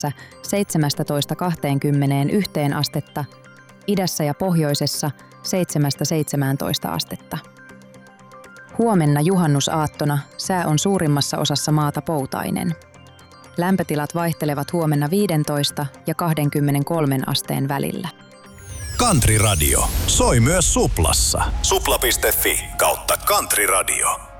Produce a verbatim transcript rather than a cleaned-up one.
seitsemästätoista kaksikymmentäyksi astetta, idässä ja pohjoisessa seitsemästä seitsemääntoista astetta. Huomenna juhannusaattona sää on suurimmassa osassa maata poutainen. Lämpötilat vaihtelevat huomenna viisitoista ja kaksikymmentäkolme asteen välillä. Country Radio soi myös Suplassa. Supla piste fi kautta Country Radio.